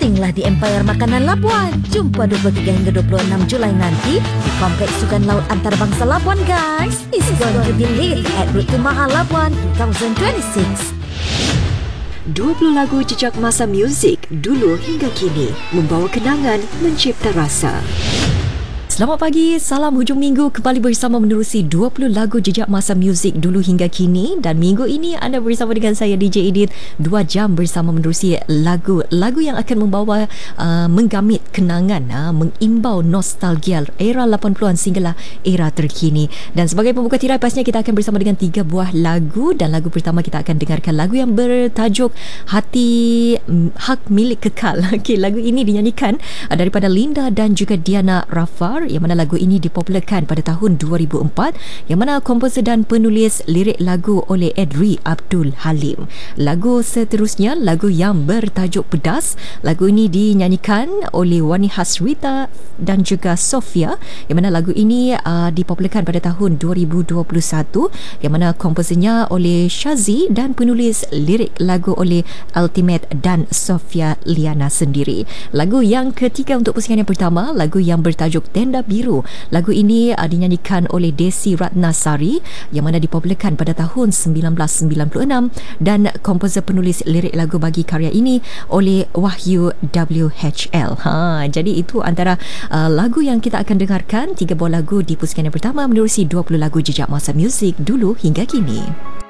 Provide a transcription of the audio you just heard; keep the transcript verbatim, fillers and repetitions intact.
Bertandinglah di Empire Makanan Labuan. Jumpa dua puluh tiga hingga dua puluh enam Julai nanti di Kompleks Sukan Laut Antarabangsa Labuan, guys. It's going to be lit at Route to Mahal Labuan dua ribu dua puluh enam. dua puluh lagu jejak masa muzik dulu hingga kini, membawa kenangan, mencipta rasa. Selamat pagi, salam hujung minggu, kembali bersama menerusi dua puluh lagu jejak masa muzik dulu hingga kini. Dan minggu ini anda bersama dengan saya D J Edith, dua jam bersama menerusi lagu-lagu yang akan membawa uh, menggamit kenangan, uh, mengimbau nostalgia era lapan puluhan sehinggalah era terkini. Dan sebagai pembuka tirai, pastinya kita akan bersama dengan tiga buah lagu. Dan lagu pertama kita akan dengarkan lagu yang bertajuk Hati Hak Milik Kekal. Okey, lagu ini dinyanyikan uh, daripada Linda dan juga Diana Rafar, yang mana lagu ini dipopularkan pada tahun dua ribu empat, yang mana komposer dan penulis lirik lagu oleh Edri Abdul Halim. Lagu seterusnya, lagu yang bertajuk Pedas. Lagu ini dinyanyikan oleh Wani Hasrita dan juga Sofia, yang mana lagu ini uh, dipopularkan pada tahun dua ribu dua puluh satu, yang mana komposernya oleh Shazi dan penulis lirik lagu oleh Ultimate dan Sofia Liana sendiri. Lagu yang ketiga untuk pusingan yang pertama, lagu yang bertajuk Tenda Biru. Lagu ini uh, dinyanyikan oleh Desi Ratnasari, yang mana dipopularkan pada tahun sembilan belas sembilan puluh enam, dan komposer penulis lirik lagu bagi karya ini oleh Wahyu W H L. Ha, jadi itu antara uh, lagu yang kita akan dengarkan, tiga buah lagu di pusingan yang pertama menerusi dua puluh lagu jejak masa muzik dulu hingga kini.